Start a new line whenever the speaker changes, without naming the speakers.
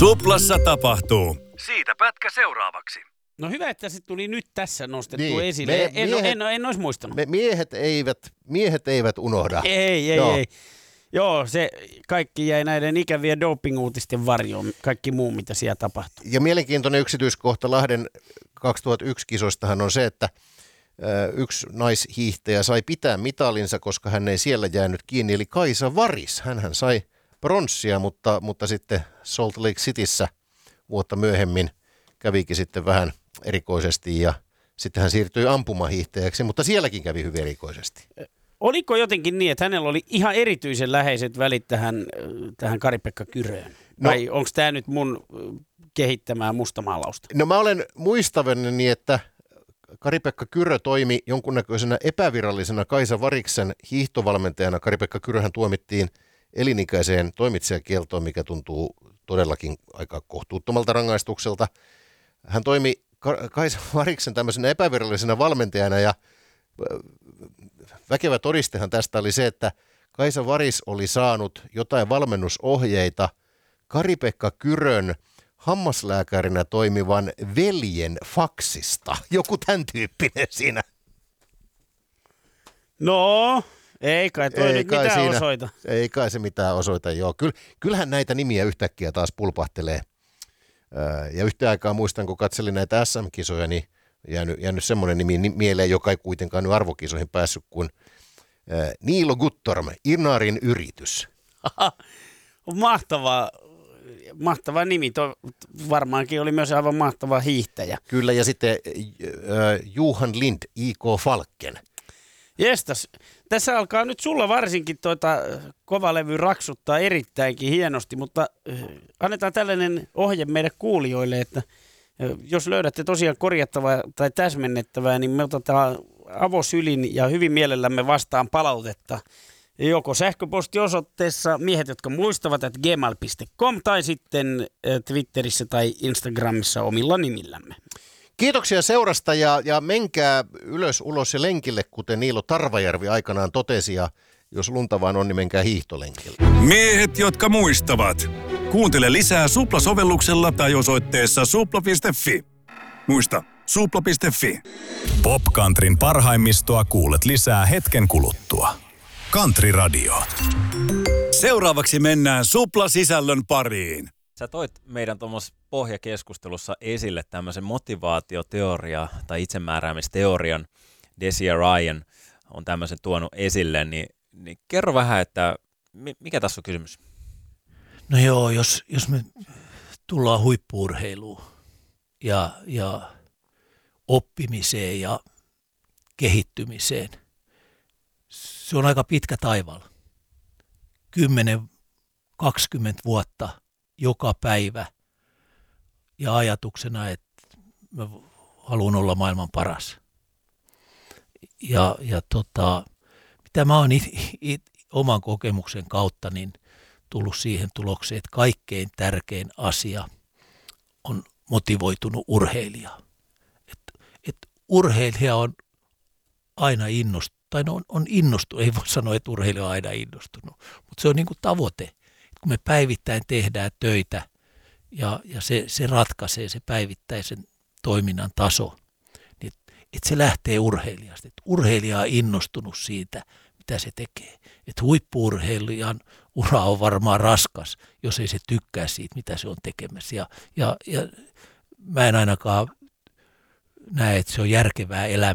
Suplassa tapahtuu. Siitä pätkä seuraavaksi.
No hyvä, että se tuli nyt tässä nostettu esille. En olisi muistanut.
Miehet eivät unohda.
Ei. Joo, se kaikki jäi näiden ikävien doping-uutisten varjoon, kaikki muu, mitä siellä tapahtui.
Ja mielenkiintoinen yksityiskohta Lahden 2001 kisoistahan on se, että yksi naishiihtäjä sai pitää mitalinsa, koska hän ei siellä jäänyt kiinni, eli Kaisa Varis. Hänhän sai pronssia, mutta sitten Salt Lake Cityssä vuotta myöhemmin kävikin sitten vähän erikoisesti ja sitten hän siirtyi ampumahiihtäjäksi, mutta sielläkin kävi hyvin erikoisesti.
Oliko jotenkin niin, että hänellä oli ihan erityisen läheiset välit tähän Kari-Pekka Kyröön? Vai onko tämä nyt mun kehittämää mustamaalausta?
No mä olen muistavani, että Kari-Pekka Kyrö toimi jonkunnäköisenä epävirallisena Kaisa Variksen hiihtovalmentajana. Kari-Pekka Kyröhän tuomittiin elinikäiseen toimitsijakieltoon, mikä tuntuu todellakin aika kohtuuttomalta rangaistukselta. Hän toimi Kaisa Variksen tämmöisenä epävirallisena valmentajana ja väkevä todistehan tästä oli se, että Kaisa Varis oli saanut jotain valmennusohjeita Kari-Pekka Kyrön hammaslääkärinä toimivan veljen faksista. Joku tämän tyyppinen siinä.
No, ei kai toi nyt mitään siinä osoita.
Ei kai se mitään osoita, joo. Kyllähän näitä nimiä yhtäkkiä taas pulpahtelee. Ja yhtä aikaa muistan, kun katselin näitä SM-kisoja, niin jäänyt semmoinen nimi mieleen, joka ei kuitenkaan nyt arvokisoihin päässyt, kuin Niilo Guttorm, Inarin yritys.
Mahtava nimi. Varmaankin oli myös aivan mahtava hiihtäjä.
Kyllä, ja sitten Johan Lind, I.K. Falken.
Jestas, tässä alkaa nyt sulla varsinkin kovalevy raksuttaa erittäinkin hienosti, mutta annetaan tällainen ohje meidän kuulijoille, että jos löydätte tosiaan korjattavaa tai täsmennettävää, niin me otetaan avosylin ja hyvin mielellämme vastaan palautetta. Joko sähköpostiosoitteessa miehet, jotka muistavat, että gmail.com tai sitten Twitterissä tai Instagramissa omilla nimillämme.
Kiitoksia seurasta ja menkää ylös, ulos ja lenkille, kuten Niilo Tarvajärvi aikanaan totesi, ja jos lunta vaan on, niin menkää hiihtolenkille.
Miehet, jotka muistavat. Kuuntele lisää Supla-sovelluksella tai osoitteessa supla.fi. Muista, supla.fi.
Pop-Countryn parhaimmistoa kuulet lisää hetken kuluttua. Country Radio.
Seuraavaksi mennään Supla-sisällön pariin.
Sä toit meidän tuommoisessa pohjakeskustelussa esille tämmöisen motivaatioteoria tai itsemääräämisteorian. Desi ja Ryan on tämmöisen tuonut esille, niin kerro vähän, että mikä tässä on kysymys?
No joo, jos me tullaan huippu-urheiluun ja oppimiseen ja kehittymiseen, se on aika pitkä taival. 10-20 vuotta joka päivä ja ajatuksena, että mä haluan olla maailman paras. Ja mitä mä oon oman kokemuksen kautta niin tullut siihen tulokseen, että kaikkein tärkein asia on motivoitunut urheilija. Et urheilija on aina innostunut, tai on innostunut, ei voi sanoa, että urheilija on aina innostunut, mutta se on niin kuin tavoite. Kun me päivittäin tehdään töitä ja se ratkaisee se päivittäisen toiminnan taso, niin että se lähtee urheilijasta. Että urheilija on innostunut siitä, mitä se tekee. Että huippu-urheilijan ura on varmaan raskas, jos ei se tykkää siitä, mitä se on tekemässä. Ja mä en ainakaan näe, että se on järkevää elämää.